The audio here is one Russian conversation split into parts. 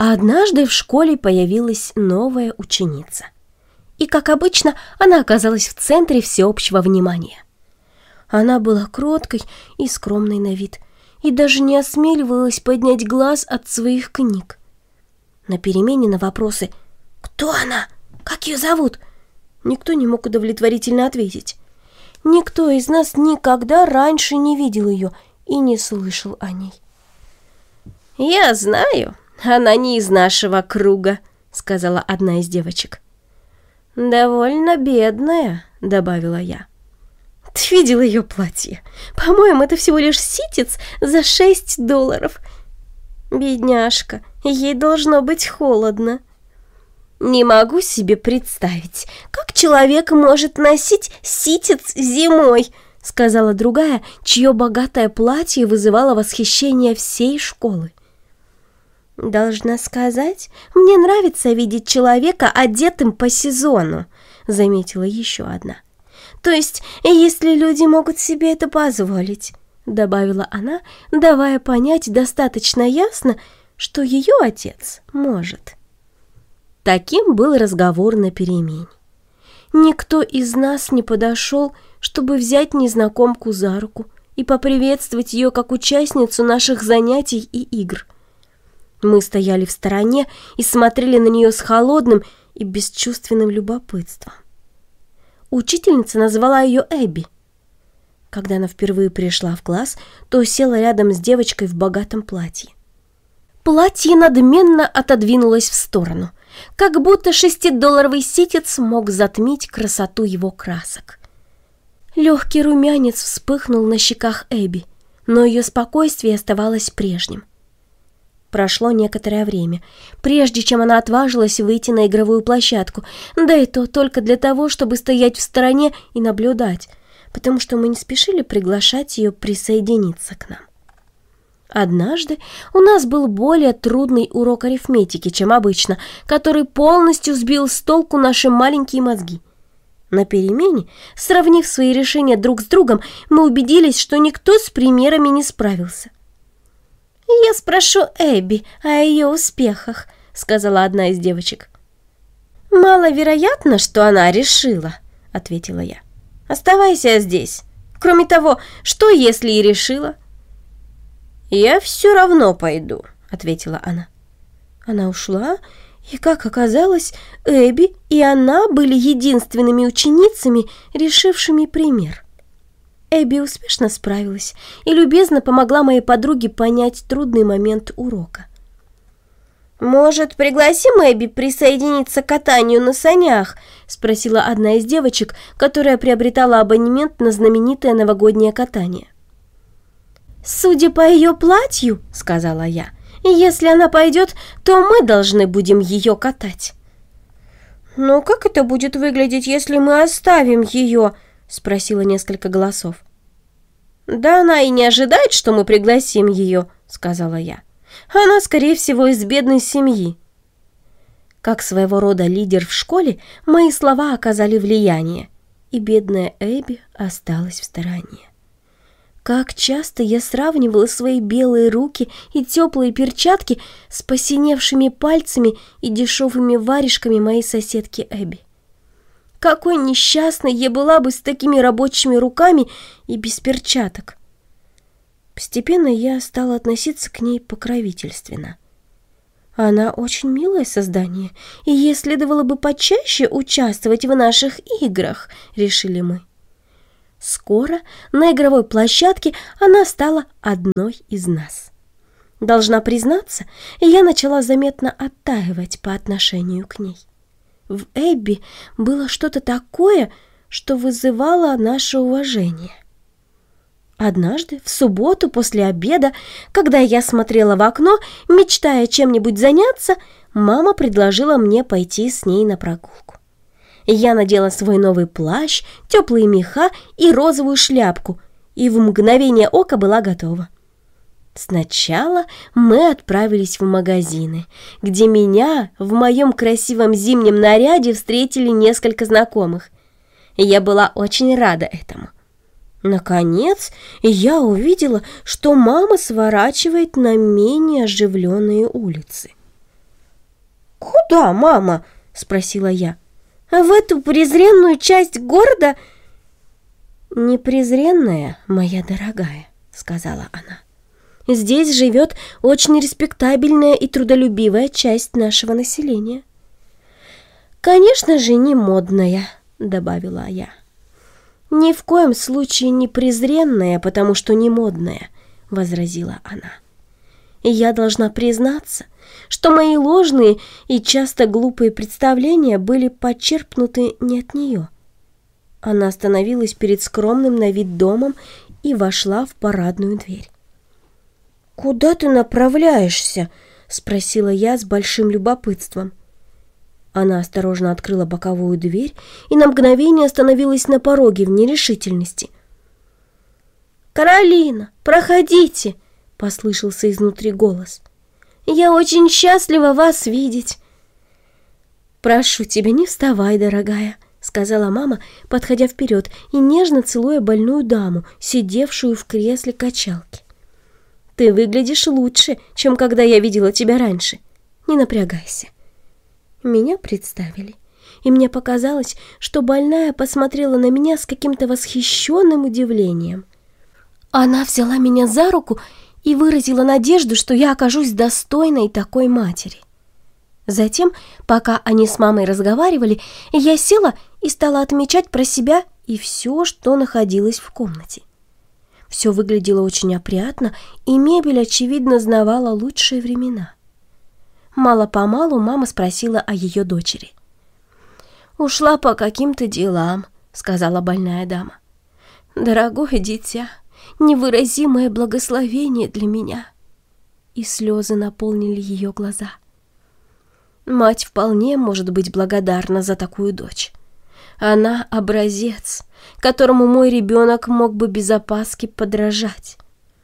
однажды в школе появилась новая ученица. И, как обычно, она оказалась в центре всеобщего внимания. Она была кроткой и скромной на вид, и даже не осмеливалась поднять глаз от своих книг. На перемене на вопросы «Кто она? Как ее зовут?» никто не мог удовлетворительно ответить. Никто из нас никогда раньше не видел ее и не слышал о ней. «Я знаю, она не из нашего круга», — сказала одна из девочек. «Довольно бедная», — добавила я. «Ты видела ее платье? По-моему, это всего лишь ситец за $6. Бедняжка, ей должно быть холодно». «Не могу себе представить, как человек может носить ситец зимой», — сказала другая, чье богатое платье вызывало восхищение всей школы. «Должна сказать, мне нравится видеть человека одетым по сезону», — заметила еще одна. «То есть, если люди могут себе это позволить», — добавила она, давая понять достаточно ясно, что ее отец может. Таким был разговор на перемене. Никто из нас не подошел, чтобы взять незнакомку за руку и поприветствовать ее как участницу наших занятий и игр. Мы стояли в стороне и смотрели на нее с холодным и бесчувственным любопытством. Учительница назвала ее Эбби. Когда она впервые пришла в класс, то села рядом с девочкой в богатом платье. Платье надменно отодвинулось в сторону, как будто $6 ситец мог затмить красоту его красок. Легкий румянец вспыхнул на щеках Эбби, но ее спокойствие оставалось прежним. Прошло некоторое время, прежде чем она отважилась выйти на игровую площадку, да и то только для того, чтобы стоять в стороне и наблюдать, потому что мы не спешили приглашать ее присоединиться к нам. Однажды у нас был более трудный урок арифметики, чем обычно, который полностью сбил с толку наши маленькие мозги. На перемене, сравнив свои решения друг с другом, мы убедились, что никто с примерами не справился. «Я спрошу Эбби о ее успехах», — сказала одна из девочек. «Маловероятно, что она решила», — ответила я. «Оставайся здесь. Кроме того, что если и решила?» «Я все равно пойду», — ответила она. Она ушла, и, как оказалось, Эбби и она были единственными ученицами, решившими пример. Эбби успешно справилась и любезно помогла моей подруге понять трудный момент урока. «Может, пригласим Эбби присоединиться к катанию на санях?» — спросила одна из девочек, которая приобретала абонемент на знаменитое новогоднее катание. «Судя по ее платью, — сказала я, — если она пойдет, то мы должны будем ее катать». «Но как это будет выглядеть, если мы оставим ее?» — спросило несколько голосов. «Да она и не ожидает, что мы пригласим ее», — сказала я. «Она, скорее всего, из бедной семьи». Как своего рода лидер в школе, мои слова оказали влияние, и бедная Эбби осталась в стороне. Как часто я сравнивала свои белые руки и теплые перчатки с посиневшими пальцами и дешевыми варежками моей соседки Эбби. Какой несчастной я была бы с такими рабочими руками и без перчаток. Постепенно я стала относиться к ней покровительственно. Она очень милое создание, и ей следовало бы почаще участвовать в наших играх, решили мы. Скоро на игровой площадке она стала одной из нас. Должна признаться, я начала заметно оттаивать по отношению к ней. В Эбби было что-то такое, что вызывало наше уважение. Однажды, в субботу после обеда, когда я смотрела в окно, мечтая чем-нибудь заняться, мама предложила мне пойти с ней на прогулку. Я надела свой новый плащ, теплые меха и розовую шляпку, и в мгновение ока была готова. Сначала мы отправились в магазины, где меня в моем красивом зимнем наряде встретили несколько знакомых. Я была очень рада этому. Наконец, я увидела, что мама сворачивает на менее оживленные улицы. «Куда, мама?» — спросила я. «В эту презренную часть города?» «Не презренная, моя дорогая», — сказала она. «Здесь живет очень респектабельная и трудолюбивая часть нашего населения». «Конечно же, не модная», — добавила я. «Ни в коем случае не презренная, потому что не модная», — возразила она. «И я должна признаться, что мои ложные и часто глупые представления были почерпнуты не от нее». Она остановилась перед скромным на вид домом и вошла в парадную дверь. «Куда ты направляешься?» — спросила я с большим любопытством. Она осторожно открыла боковую дверь и на мгновение остановилась на пороге в нерешительности. «Каролина, проходите!» — послышался изнутри голос. «Я очень счастлива вас видеть!» «Прошу тебя, не вставай, дорогая», — сказала мама, подходя вперед и нежно целуя больную даму, сидевшую в кресле качалки. «Ты выглядишь лучше, чем когда я видела тебя раньше. Не напрягайся». Меня представили, и мне показалось, что больная посмотрела на меня с каким-то восхищенным удивлением. Она взяла меня за руку и выразила надежду, что я окажусь достойной такой матери. Затем, пока они с мамой разговаривали, я села и стала отмечать про себя и все, что находилось в комнате. Все выглядело очень опрятно, и мебель, очевидно, знавала лучшие времена. Мало-помалу мама спросила о ее дочери. «Ушла по каким-то делам», — сказала больная дама. «Дорогое дитя, невыразимое благословение для меня». И слезы наполнили ее глаза. Мать вполне может быть благодарна за такую дочь. Она образец, которому мой ребенок мог бы без опаски подражать.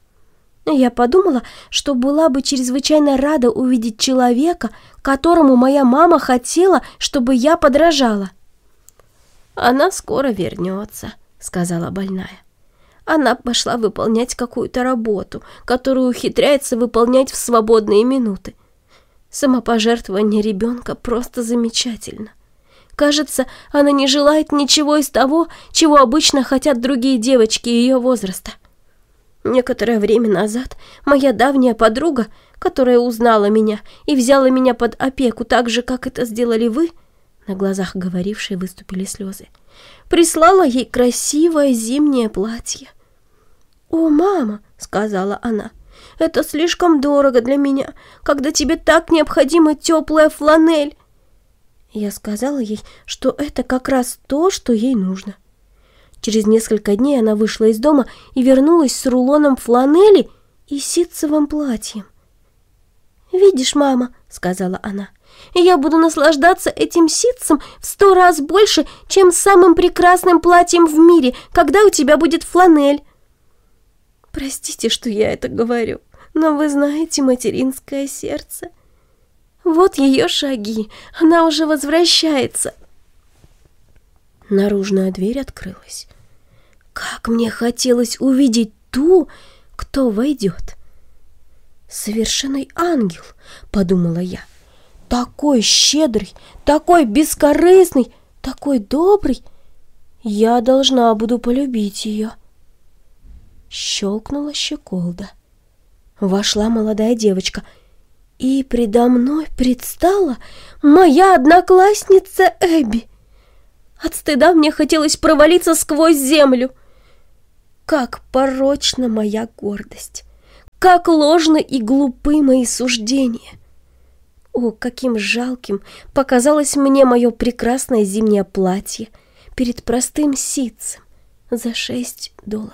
Я подумала, что была бы чрезвычайно рада увидеть человека, которому моя мама хотела, чтобы я подражала. «Она скоро вернется», — сказала больная. «Она пошла выполнять какую-то работу, которую ухитряется выполнять в свободные минуты. Самопожертвование ребенка просто замечательно. Кажется, она не желает ничего из того, чего обычно хотят другие девочки ее возраста. Некоторое время назад моя давняя подруга, которая узнала меня и взяла меня под опеку так же, как это сделали вы, на глазах говорившей выступили слезы, прислала ей красивое зимнее платье. «О, мама», — сказала она, — «это слишком дорого для меня, когда тебе так необходима теплая фланель». Я сказала ей, что это как раз то, что ей нужно. Через несколько дней она вышла из дома и вернулась с рулоном фланели и ситцевым платьем. «Видишь, мама», — сказала она, — «я буду наслаждаться этим ситцем в 100 раз больше, чем самым прекрасным платьем в мире, когда у тебя будет фланель». Простите, что я это говорю, но вы знаете материнское сердце. Вот ее шаги, она уже возвращается. Наружная дверь открылась. Как мне хотелось увидеть ту, кто войдет. «Совершенный ангел», — подумала я, — «такой щедрый, такой бескорыстный, такой добрый. Я должна буду полюбить ее». Щелкнула щеколда. Вошла молодая девочка, и предо мной предстала моя одноклассница Эбби. От стыда мне хотелось провалиться сквозь землю. Как порочна моя гордость! Как ложны и глупы мои суждения! О, каким жалким показалось мне мое прекрасное зимнее платье перед простым ситцем за $6.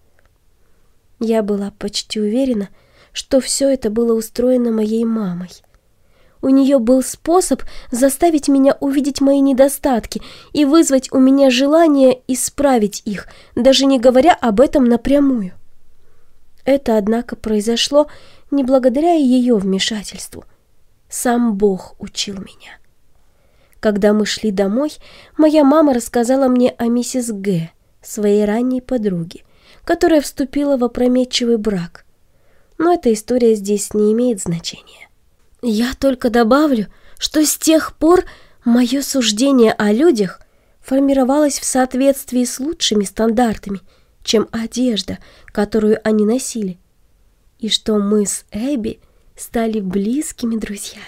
Я была почти уверена, что все это было устроено моей мамой. У нее был способ заставить меня увидеть мои недостатки и вызвать у меня желание исправить их, даже не говоря об этом напрямую. Это, однако, произошло не благодаря ее вмешательству. Сам Бог учил меня. Когда мы шли домой, моя мама рассказала мне о миссис Г., своей ранней подруге, которая вступила в опрометчивый брак. Но эта история здесь не имеет значения. Я только добавлю, что с тех пор мое суждение о людях формировалось в соответствии с лучшими стандартами, чем одежда, которую они носили, и что мы с Эбби стали близкими друзьями.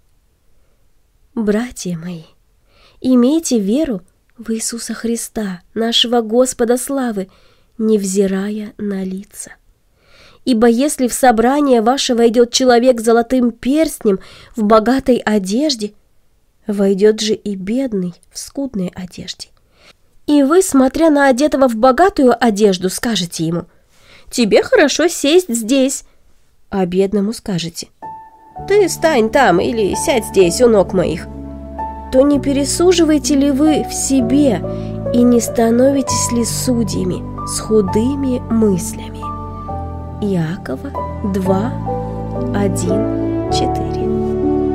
Братья мои, имейте веру в Иисуса Христа, нашего Господа славы, невзирая на лица. Ибо если в собрание ваше войдет человек с золотым перстнем в богатой одежде, войдет же и бедный в скудной одежде. И вы, смотря на одетого в богатую одежду, скажете ему: «Тебе хорошо сесть здесь», а бедному скажете: «Ты стань там или сядь здесь у ног моих», то не пересуживаете ли вы в себе и не становитесь ли судьями с худыми мыслями? Иакова 2:1-4.